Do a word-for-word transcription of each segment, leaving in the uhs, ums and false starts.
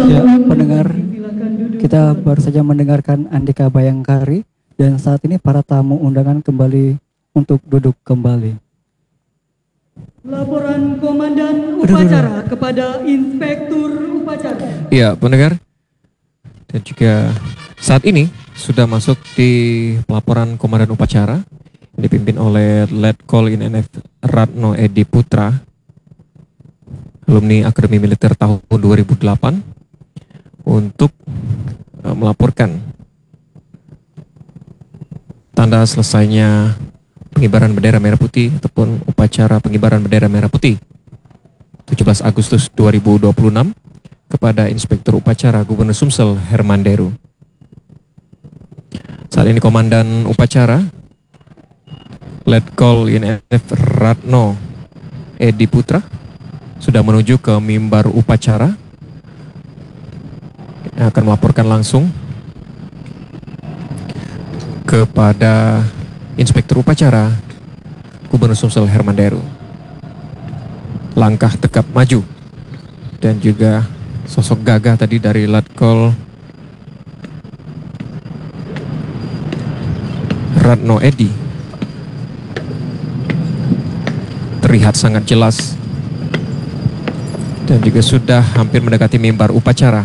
Ya, pendengar, kita baru saja mendengarkan Andika Bayangkari dan saat ini para tamu undangan kembali untuk duduk kembali. Laporan Komandan Upacara kepada Inspektur Upacara. Iya, pendengar. Dan juga saat ini sudah masuk di pelaporan Komandan Upacara yang dipimpin oleh Letkol I N F Ratno Edi Putra, alumni Akademi Militer tahun dua ribu delapan, untuk uh, melaporkan tanda selesainya pengibaran bendera merah putih ataupun upacara pengibaran bendera merah putih tujuh belas Agustus dua ribu dua puluh enam kepada Inspektur Upacara Gubernur Sumsel Herman Deru. Saat ini Komandan Upacara Letkol I N F Ratno Edi Putra sudah menuju ke mimbar upacara yang akan melaporkan langsung kepada Inspektur Upacara Gubernur Sumsel Herman Deru. Langkah tegap maju dan juga sosok gagah tadi dari Letkol Ratno Edi terlihat sangat jelas dan juga sudah hampir mendekati mimbar upacara.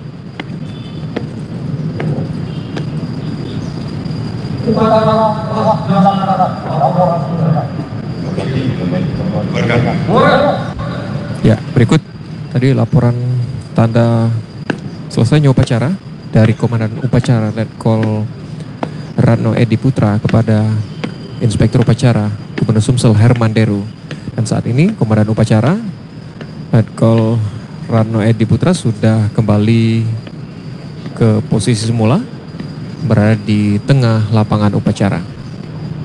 Ya, berikut tadi laporan tanda selesainya upacara dari Komandan Upacara Letkol Ratno Edi Putra kepada Inspektur Upacara Gubernur Sumsel Herman Deru. Dan saat ini Komandan Upacara Letkol Ratno Edi Putra sudah kembali ke posisi semula, berada di tengah lapangan upacara.